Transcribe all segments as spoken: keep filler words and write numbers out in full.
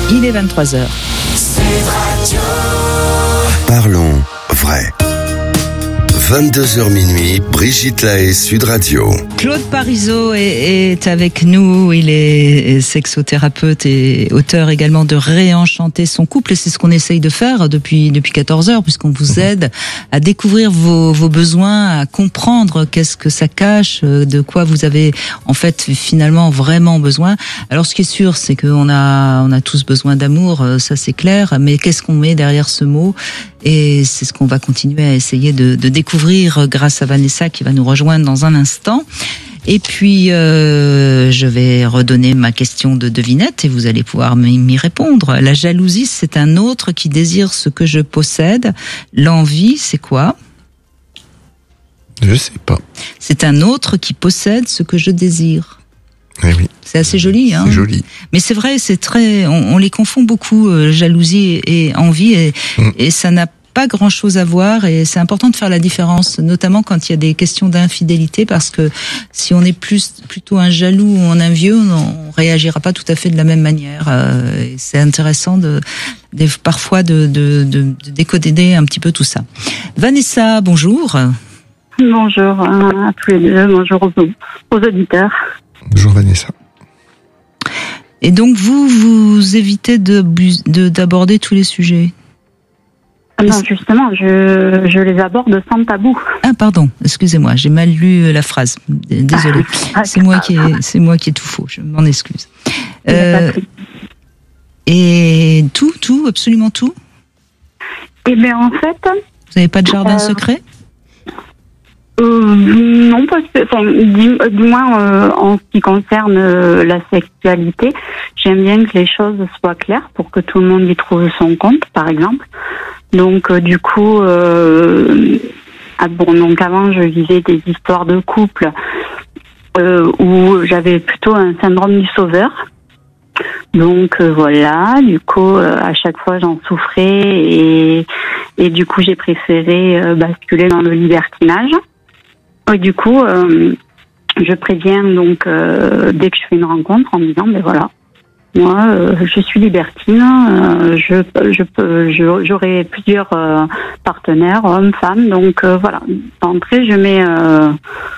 Il est vingt-trois heures. Parlons vrai. vingt-deux heures minuit, Brigitte Lahaie, Sud Radio. Claude Parisot est, est avec nous. Il est sexothérapeute et auteur également de Réenchanter son couple. Et c'est ce qu'on essaye de faire depuis depuis quatorze heures, puisqu'on vous aide à découvrir vos, vos besoins, à comprendre qu'est-ce que ça cache, de quoi vous avez en fait finalement vraiment besoin. Alors ce qui est sûr, c'est qu'on a on a tous besoin d'amour, ça c'est clair. Mais qu'est-ce qu'on met derrière ce mot ? Et c'est ce qu'on va continuer à essayer de, de découvrir grâce à Vanessa qui va nous rejoindre dans un instant. Et puis, euh, je vais redonner ma question de devinette et vous allez pouvoir m'y répondre. La jalousie, c'est un autre qui désire ce que je possède. L'envie, c'est quoi ? Je sais pas. C'est un autre qui possède ce que je désire. Eh oui. C'est assez joli, hein. C'est joli. Mais c'est vrai, c'est très, on, on les confond beaucoup, euh, jalousie et, et envie, et, mm. et ça n'a pas grand-chose à voir. Et c'est important de faire la différence, notamment quand il y a des questions d'infidélité, parce que si on est plus plutôt un jaloux ou un envieux, on, on réagira pas tout à fait de la même manière. Euh, et c'est intéressant de, de parfois de, de, de, de décoder un petit peu tout ça. Vanessa, bonjour. Bonjour à tous les deux, bonjour aux, aux auditeurs. Bonjour Vanessa. Et donc vous, vous évitez de, de, d'aborder tous les sujets ? Ah non, justement, je, je les aborde sans tabou. Ah pardon, excusez-moi, j'ai mal lu la phrase. Désolée, ah, c'est moi qui ai, c'est moi qui ai tout faux. Je m'en excuse. Euh, et tout, tout, absolument tout. Eh bien, en fait, vous n'avez pas de jardin euh, secret ? Euh, non, parce que, enfin, du, du moins euh, en ce qui concerne euh, la sexualité, j'aime bien que les choses soient claires pour que tout le monde y trouve son compte, par exemple. Donc, euh, du coup, euh, ah bon, donc avant, je vivais des histoires de couple euh, où j'avais plutôt un syndrome du sauveur. Donc euh, voilà, du coup, euh, à chaque fois, j'en souffrais et et du coup, j'ai préféré euh, basculer dans le libertinage. Et du coup, euh, je préviens donc euh, dès que je fais une rencontre en me disant, ben voilà, moi, euh, je suis libertine, euh, je, je peux, je, j'aurai plusieurs euh, partenaires, hommes, femmes, donc euh, voilà. D'entrée, je mets euh,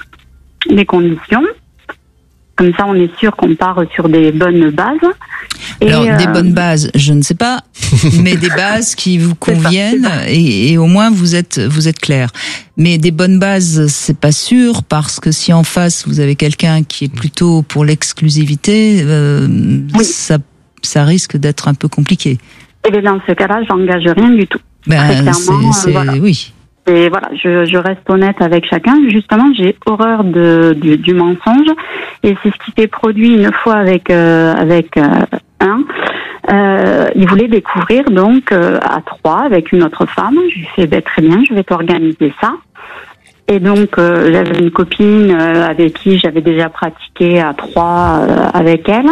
des conditions. Comme ça, on est sûr qu'on part sur des bonnes bases. Et Alors, euh, des bonnes bases, je ne sais pas, mais des bases qui vous conviennent c'est ça. et, et au moins vous êtes vous êtes clair. Mais des bonnes bases, c'est pas sûr, parce que si en face vous avez quelqu'un qui est plutôt pour l'exclusivité, euh, oui. ça ça risque d'être un peu compliqué. Et bien dans ce cas-là, j'engage rien du tout. Ben, Très clairement, c'est, c'est, euh, voilà. oui. Et voilà, je, je reste honnête avec chacun. Justement, j'ai horreur de, du, du mensonge, et c'est ce qui s'est produit une fois avec euh, avec euh, un. Euh, il voulait découvrir donc euh, à trois avec une autre femme. Je lui ai fait ben, très bien, je vais t'organiser ça. Et donc euh, j'avais une copine euh, avec qui j'avais déjà pratiqué à trois euh, avec elle.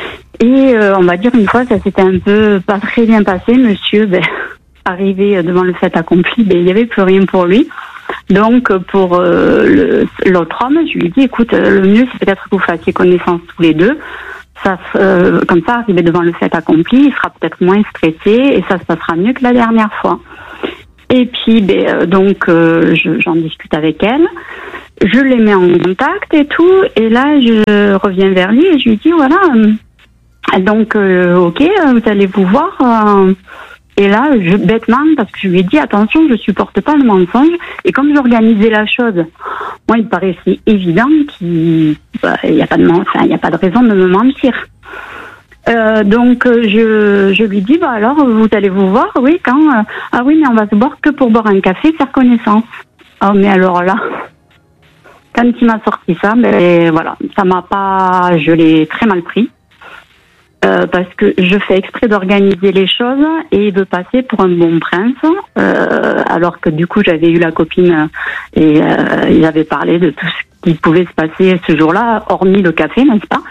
Et euh, on va dire une fois, ça s'était un peu pas très bien passé. Monsieur, ben arrivé devant le fait accompli, ben, il n'y avait plus rien pour lui. Donc, pour euh, le, l'autre homme, je lui ai dit, écoute, le mieux, c'est peut-être que vous fassiez connaissance tous les deux. Ça, euh, comme ça, arrivé devant le fait accompli, il sera peut-être moins stressé et ça se passera mieux que la dernière fois. Et puis, ben, euh, donc, euh, je, j'en discute avec elle. Je les mets en contact et tout. Et là, je reviens vers lui et je lui dis, voilà, euh, donc, euh, ok, vous allez vous voir... Euh, Et là, je, bêtement, parce que je lui ai dit, attention, je supporte pas le mensonge. Et comme j'organisais la chose, moi, il me paraissait évident qu'il bah, y a pas de, enfin, il y a pas de raison de me mentir. Euh, donc, je, je lui dis, bah alors, vous allez vous voir, oui, quand euh, ah oui, mais on va se voir que pour boire un café, faire connaissance. Oh, mais alors là, quand il m'a sorti ça, ben voilà, ça m'a pas, je l'ai très mal pris. Euh, parce que je fais exprès d'organiser les choses et il veut passer pour un bon prince, euh, alors que du coup j'avais eu la copine et euh, il avait parlé de tout ce qui pouvait se passer ce jour-là, hormis le café, n'est-ce pas?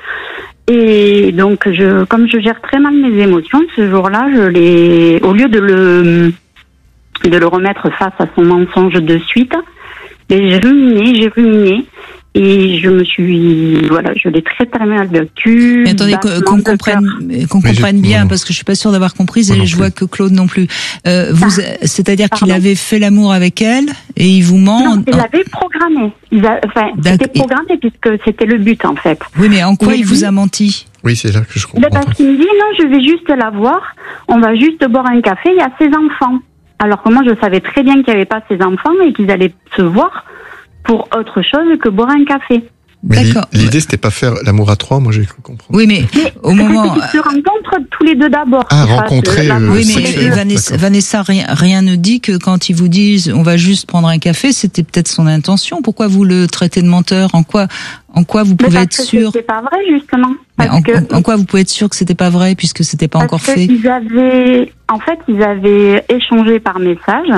Et donc, je, comme je gère très mal mes émotions, ce jour-là, je l'ai, au lieu de le de le remettre face à son mensonge de suite, j'ai ruminé, j'ai ruminé. Et je me suis, voilà, je l'ai très très mal vécu. Mais attendez, qu'on, qu'on comprenne, qu'on Mais comprenne je- bien, non. parce que je suis pas sûre d'avoir compris, Moi et non je plus. vois que Claude non plus. Euh, vous, c'est-à-dire qu'il Pardon. avait fait l'amour avec elle, et il vous ment. Non, il l'avait programmé. Il a, enfin, D'accord. c'était programmé puisque c'était le but en fait. Oui, mais en quoi Oui, il vous oui. a menti? Oui, c'est là que je Ben, comprends parce pas. qu'il me dit non, je vais juste la voir. On va juste boire un café. Il y a ses enfants. Alors que moi, je savais très bien qu'il n'y avait pas ses enfants et qu'ils allaient se voir pour autre chose que boire un café. Mais l'i- D'accord. l'idée, c'était pas faire l'amour à trois, moi j'ai cru comprendre. Oui, mais Mais au moment. c'était qu'ils se rencontrent tous les deux d'abord. Ah, Qu'ils fassent rencontrer, l'amour euh, Oui, tous mais les sexuel. deux. Vanessa, D'accord. Vanessa, rien, rien ne dit que quand ils vous disent on va juste prendre un café, c'était peut-être son intention. Pourquoi vous le traitez de menteur? En quoi, en quoi vous Mais pouvez parce être que sûr? c'était pas vrai justement. Mais Parce en, que en quoi vous pouvez être sûr que c'était pas vrai puisque c'était pas Parce encore que fait? ils avaient, en fait, ils avaient échangé par message.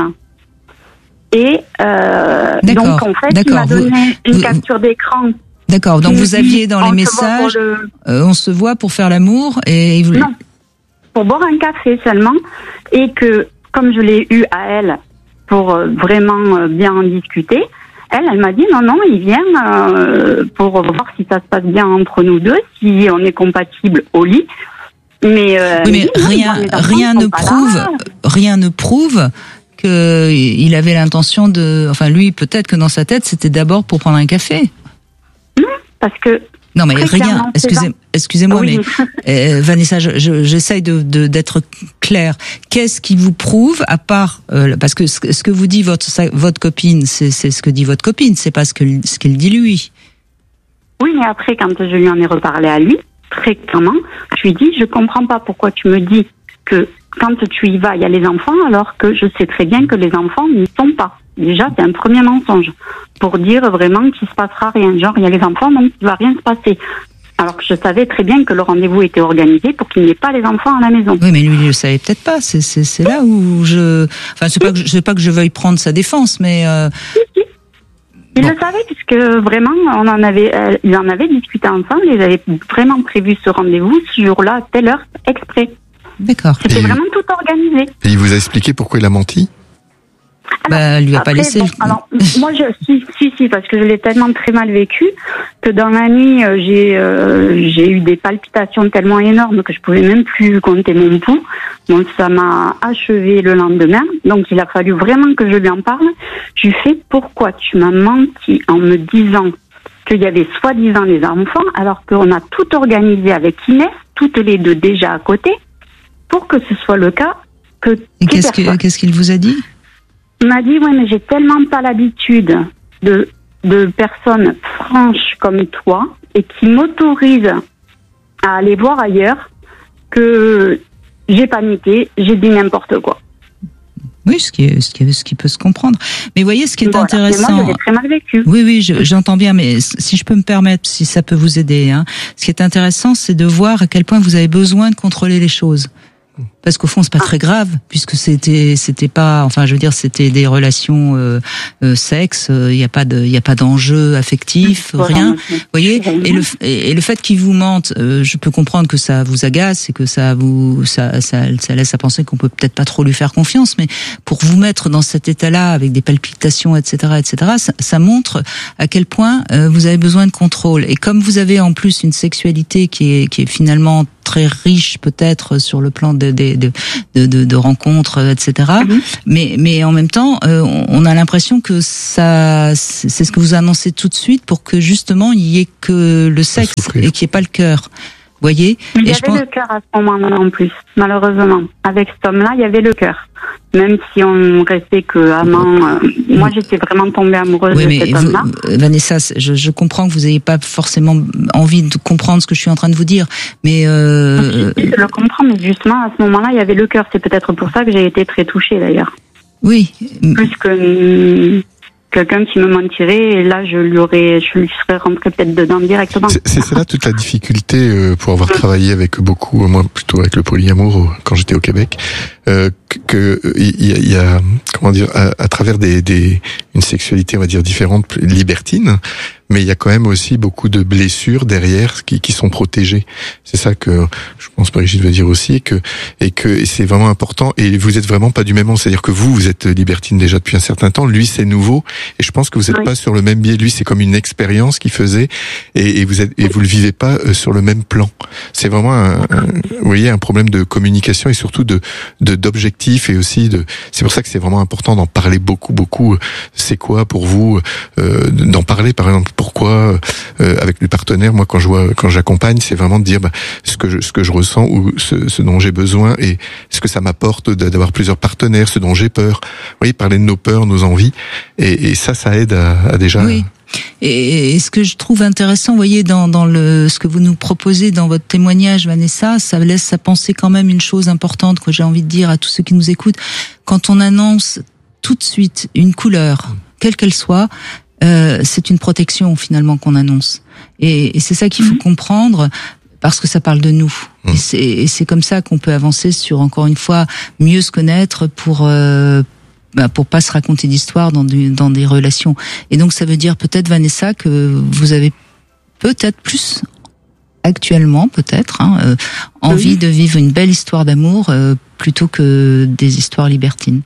Et euh, D'accord, donc, en fait, il d'accord. m'a donné Vous- une vous- capture d'écran. D'accord. Donc qui vous dit, aviez dans on les se voit pour messages, le- euh, on se voit pour faire l'amour et il vous- Non, pour boire un café seulement. Et que, comme je l'ai eu à elle, pour euh, vraiment euh, bien en discuter, elle, elle m'a dit non, non, il vient euh, pour voir si ça se passe bien entre nous deux, si on est compatible au lit. Mais, euh, Oui, mais elle dit, non, rien, les enfants rien sont ne pas prouve, là. rien ne prouve que il avait l'intention de, enfin lui peut-être que dans sa tête c'était d'abord pour prendre un café. Parce que Non mais Très rien. clairement, c'est Excusez, ça. excusez-moi, Oui. mais euh, Vanessa, je- je- j'essaye de, de- d'être claire. Qu'est-ce qui vous prouve, à part euh, parce que ce, que- ce que vous dit votre sa- votre copine, c'est, c'est ce que dit votre copine, c'est pas ce que ce qu'elle dit lui. Oui, mais après, quand je lui en ai reparlé à lui, très clairement, je lui ai dit, je comprends pas pourquoi tu me dis que quand tu y vas, il y a les enfants, alors que je sais très bien que les enfants n'y sont pas. Déjà, c'est un premier mensonge pour dire vraiment qu'il se passera rien. Genre, il y a les enfants, donc il va rien se passer. Alors que je savais très bien que le rendez-vous était organisé pour qu'il n'y ait pas les enfants à la maison. Oui, mais lui il le savait peut-être pas. C'est, c'est, c'est là où je, enfin c'est pas que je, c'est pas que je veuille prendre sa défense, mais euh, Il Bon. le savait puisque vraiment, on en avait, euh, ils en avaient discuté ensemble. Ils avaient vraiment prévu ce rendez-vous ce jour-là, à telle heure, exprès. d'accord. C'était Et- vraiment tout organisé. Et il vous a expliqué pourquoi il a menti? Bah, elle lui a Après, pas laissé. bon, le- alors, moi, je, si, si, si, parce que je l'ai tellement très mal vécu que dans la nuit, euh, j'ai, euh, j'ai eu des palpitations tellement énormes que je pouvais même plus compter mon pouls. Donc, ça m'a achevé le lendemain. Donc, il a fallu vraiment que je lui en parle. Je lui fais, pourquoi tu m'as menti en me disant qu'il y avait soi-disant les enfants, alors qu'on a tout organisé avec Inès, toutes les deux déjà à côté, pour que ce soit le cas que. Et qu'il y ait qu'est-ce, que, personne. qu'est-ce qu'il vous a dit? Il m'a dit, ouais, mais j'ai tellement pas l'habitude de, de personnes franches comme toi et qui m'autorisent à aller voir ailleurs que j'ai paniqué, j'ai dit n'importe quoi. Oui, ce qui, est, ce, qui est, ce qui peut se comprendre. Mais voyez, ce qui est Voilà. Et intéressant. moi, je l'ai très mal vécu. Oui, oui, je- j'entends bien, mais si je peux me permettre, si ça peut vous aider, hein, ce qui est intéressant, c'est de voir à quel point vous avez besoin de contrôler les choses. Parce qu'au fond, c'est pas très grave, puisque c'était, c'était pas, enfin, je veux dire, c'était des relations euh, euh, sexe. Il y a pas de, il y a pas d'enjeu affectif, Voilà, rien. monsieur. Vous voyez, et le, et le fait qu'il vous mente, euh, je peux comprendre que ça vous agace et que ça vous, ça, ça, ça laisse à penser qu'on peut peut-être pas trop lui faire confiance, mais pour vous mettre dans cet état-là avec des palpitations, et cetera, et cetera, ça, ça montre à quel point euh, vous avez besoin de contrôle. Et comme vous avez en plus une sexualité qui est, qui est finalement très riche peut-être sur le plan de, de, de, de, de, de rencontres, et cetera. Mhm. Mais, mais en même temps, euh, on a l'impression que ça, c'est c'est ce que vous annoncez tout de suite pour que justement il y ait que le sexe souffrir. et qu'il n'y ait pas le cœur. Vous voyez? Il y Et avait je pense- le cœur à ce moment-là en plus, malheureusement. Avec cet homme-là, il y avait le cœur. Même si on restait que amants. euh, moi, j'étais vraiment tombée amoureuse Oui, de mais cet vous, homme-là. euh, Vanessa, je, je comprends que vous n'ayez pas forcément envie de comprendre ce que je suis en train de vous dire, mais euh, Je le comprends, mais justement, à ce moment-là, il y avait le cœur. C'est peut-être pour ça que j'ai été très touchée, d'ailleurs. oui, Plus que hum, quelqu'un qui me mentirait, et là, je lui aurais, je lui serais rentrée peut-être dedans directement. C'est c'est- c'est là toute la difficulté euh, pour avoir travaillé avec beaucoup, euh, moi plutôt avec le polyamour euh, quand j'étais au Québec, euh, que il y, y a comment dire à, à travers des, des une sexualité on va dire différente, libertine, mais il y a quand même aussi beaucoup de blessures derrière qui, qui sont protégées. C'est ça que je pense Brigitte veut dire aussi, et que et que et c'est vraiment important. Et vous êtes vraiment pas du même monde, c'est-à-dire que vous vous êtes libertine déjà depuis un certain temps, lui c'est nouveau, et je pense que vous n'êtes oui. pas sur le même biais. Lui c'est comme une expérience qu'il faisait, et, et vous êtes et vous le vivez pas sur le même plan. C'est vraiment un, un vous voyez un problème de communication et surtout de de d'objectifs, et aussi de. C'est pour ça que c'est vraiment important d'en parler beaucoup beaucoup. C'est quoi pour vous euh, d'en parler par exemple? Pourquoi euh, avec les partenaires, moi quand je vois, quand j'accompagne, c'est vraiment de dire bah, ce que je, ce que je ressens ou ce, ce dont j'ai besoin, et ce que ça m'apporte d'avoir plusieurs partenaires, ce dont j'ai peur. Vous voyez, parler de nos peurs, nos envies, et, et ça, ça aide à, à déjà. Oui. Et, et ce que je trouve intéressant, vous voyez, dans, dans le ce que vous nous proposez dans votre témoignage, Vanessa, ça laisse à penser quand même une chose importante que j'ai envie de dire à tous ceux qui nous écoutent. Quand on annonce tout de suite une couleur, quelle qu'elle soit, Euh, c'est une protection finalement qu'on annonce, et, et c'est ça qu'il faut mmh. comprendre, parce que ça parle de nous, mmh. et, c'est, et c'est comme ça qu'on peut avancer sur, encore une fois, mieux se connaître pour euh, bah, pour pas se raconter d'histoire dans, du, dans des relations. Et donc ça veut dire peut-être, Vanessa, que vous avez peut-être plus actuellement peut-être hein, euh, envie oui. de vivre une belle histoire d'amour euh, plutôt que des histoires libertines.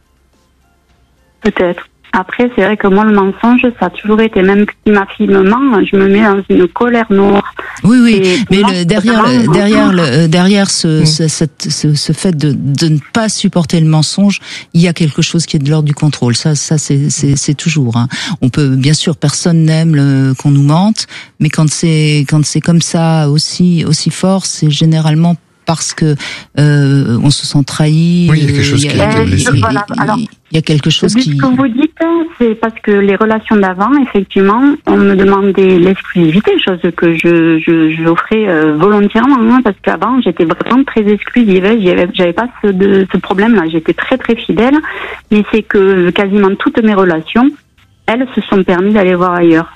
Peut-être. Après, c'est vrai que moi, le mensonge, ça a toujours été, même si ma fille me ment, je me mets dans une colère noire. Oui, oui, et mais moi, le, derrière, le, derrière, le, derrière ce, mmh. ce, cette, ce, ce fait de, de ne pas supporter le mensonge, il y a quelque chose qui est de l'ordre du contrôle. Ça, ça, c'est, c'est, c'est toujours. Hein. On peut, bien sûr, personne n'aime le, qu'on nous mente, mais quand c'est, quand c'est comme ça aussi, aussi fort, c'est généralement parce que euh, on se sent trahi. Oui, il y a quelque chose qui a été blessé. Voilà, alors, il y a quelque chose qui. Ce que vous dites, c'est parce que les relations d'avant, effectivement, on me demandait l'exclusivité, chose que je, je j'offrais euh, volontairement, hein, parce qu'avant j'étais vraiment très exclusive. J'avais, j'avais pas ce, de, ce problème-là. J'étais très très fidèle, mais c'est que quasiment toutes mes relations, elles se sont permis d'aller voir ailleurs.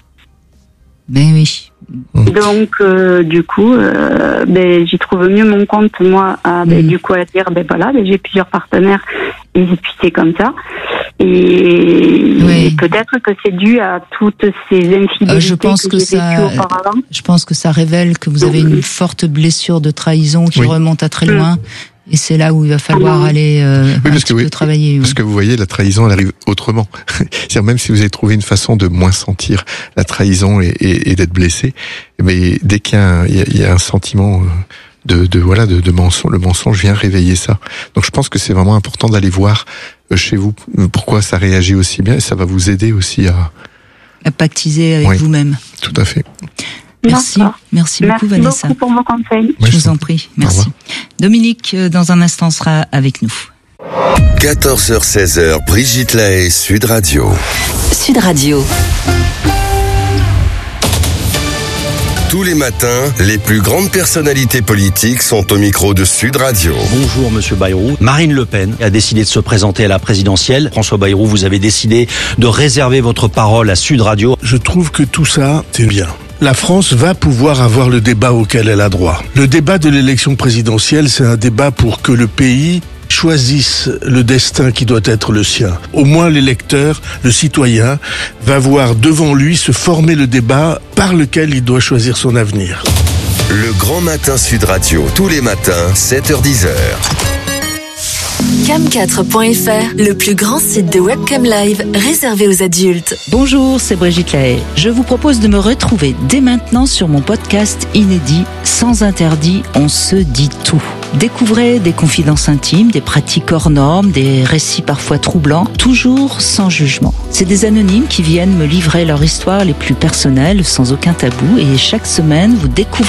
Ben oui. Donc euh, du coup, euh, ben j'y trouve mieux mon compte moi. À, ben, mmh. Du coup à dire ben voilà, ben, j'ai plusieurs partenaires et puis c'est comme ça. Et, oui. et peut-être que c'est dû à toutes ces infidélités euh, je pense que, que j'ai ça, vécues auparavant. Je pense que ça révèle que vous avez une forte blessure de trahison qui oui. remonte à très loin. Mmh. Et c'est là où il va falloir aller euh, oui, un petit oui, peu travailler. Parce oui. que vous voyez, la trahison, elle arrive autrement. C'est-à-dire, même si vous avez trouvé une façon de moins sentir la trahison et, et, et d'être blessé, mais dès qu'il y a un, il y a, il y a un sentiment de, de voilà, de, de mensonge, le mensonge vient réveiller ça. Donc, je pense que c'est vraiment important d'aller voir chez vous pourquoi ça réagit aussi bien, et ça va vous aider aussi à à pactiser avec oui, vous-même. Tout à fait. Merci, merci beaucoup, merci Vanessa. Merci beaucoup pour vos conseils. Je vous en prie, merci. Dominique, dans un instant, sera avec nous. quatorze heures seize heures, Brigitte Lahaie, Sud Radio. Sud Radio. Tous les matins, les plus grandes personnalités politiques sont au micro de Sud Radio. Bonjour Monsieur Bayrou. Marine Le Pen a décidé de se présenter à la présidentielle. François Bayrou, vous avez décidé de réserver votre parole à Sud Radio. Je trouve que tout ça, c'est bien. La France va pouvoir avoir le débat auquel elle a droit. Le débat de l'élection présidentielle, c'est un débat pour que le pays choisisse le destin qui doit être le sien. Au moins l'électeur, le citoyen, va voir devant lui se former le débat par lequel il doit choisir son avenir. Le Grand Matin Sud Radio, tous les matins, sept heures dix heures. cam quatre point f r, le plus grand site de webcam live réservé aux adultes. Bonjour, c'est Brigitte Lahaie. Je vous propose de me retrouver dès maintenant sur mon podcast inédit Sans interdit, on se dit tout. Découvrez des confidences intimes, des pratiques hors normes, des récits parfois troublants, toujours sans jugement. C'est des anonymes qui viennent me livrer leur histoire les plus personnelles, sans aucun tabou, et chaque semaine, vous découvrez